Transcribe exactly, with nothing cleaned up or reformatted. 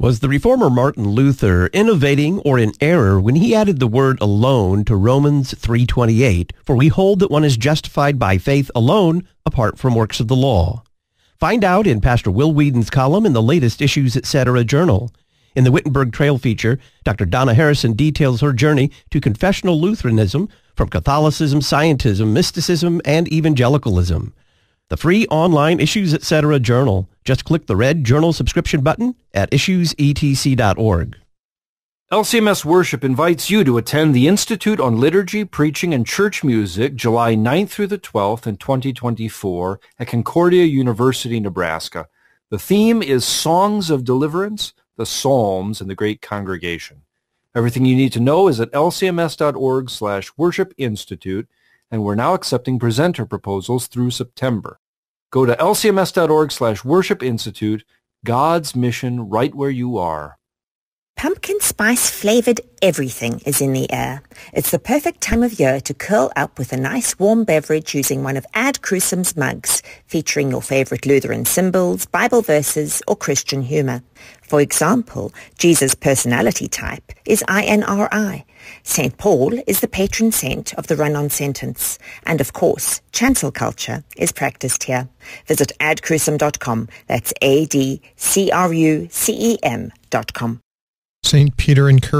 Was the reformer Martin Luther innovating or in error when he added the word alone to Romans three twenty-eight, for we hold that one is justified by faith alone, apart from works of the law? Find out in Pastor Will Whedon's column in the latest Issues Etc. journal. In the Wittenberg Trail feature, Doctor Donna Harrison details her journey to confessional Lutheranism from Catholicism, Scientism, Mysticism, and Evangelicalism. The free online Issues Etc. journal. Just click the red journal subscription button at issues e t c dot org. L C M S Worship invites you to attend the Institute on Liturgy, Preaching, and Church Music July ninth through the twelfth in twenty twenty-four at Concordia University, Nebraska. The theme is Songs of Deliverance, the Psalms, and the Great Congregation. Everything you need to know is at l c m s dot org slash worship institute, and we're now accepting presenter proposals through September. Go to l c m s dot org slash worship institute, God's mission right where you are. Pumpkin spice flavored everything is in the air. It's the perfect time of year to curl up with a nice warm beverage using one of Ad Crucem's mugs, featuring your favorite Lutheran symbols, Bible verses, or Christian humor. For example, Jesus' personality type is I N R I. Saint Paul is the patron saint of the run-on sentence. And of course, chancel culture is practiced here. Visit ad crucem dot com. That's A D C R U C E M dot com. Saint Peter encouraged